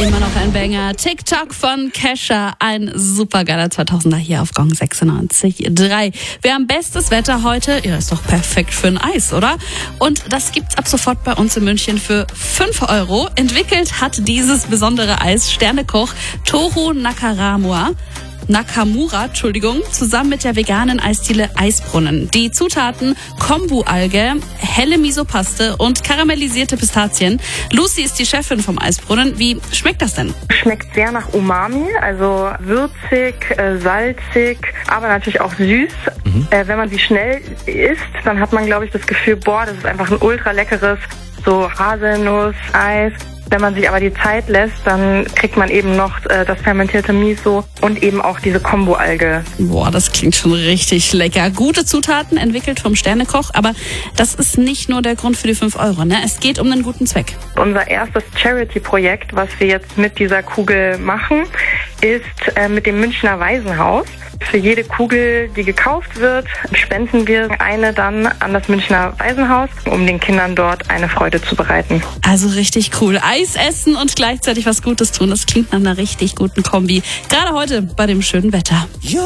Immer noch ein Banger. TikTok von Kesha. Ein supergeiler 2000er hier auf Gong 96.3. Wir haben bestes Wetter heute. Ja, ist doch perfekt für ein Eis, oder? Und das gibt's ab sofort bei uns in München für 5 €. Entwickelt hat dieses besondere Eis Sternekoch Toru Nakamura, zusammen mit der veganen Eisdiele Eisbrunnen. Die Zutaten: Kombu-Alge, helle Misopaste und karamellisierte Pistazien. Lucy ist die Chefin vom Eisbrunnen. Wie schmeckt das denn? Schmeckt sehr nach Umami, also würzig, salzig, aber natürlich auch süß. Wenn man sie schnell isst, dann hat man, glaube ich, das Gefühl, das ist einfach ein ultra leckeres so Haselnuss-Eis. Wenn man sich aber die Zeit lässt, dann kriegt man eben noch das fermentierte Miso und eben auch diese Kombu-Alge. Das klingt schon richtig lecker. Gute Zutaten, entwickelt vom Sternekoch. Aber das ist nicht nur der Grund für die 5 €, ne? Es geht um einen guten Zweck. Unser erstes Charity-Projekt, was wir jetzt mit dieser Kugel machen, ist mit dem Münchner Waisenhaus. Für jede Kugel, die gekauft wird, spenden wir eine dann an das Münchner Waisenhaus, um den Kindern dort eine Freude zu bereiten. Also richtig cool. Eis essen und gleichzeitig was Gutes tun. Das klingt nach einer richtig guten Kombi. Gerade heute bei dem schönen Wetter.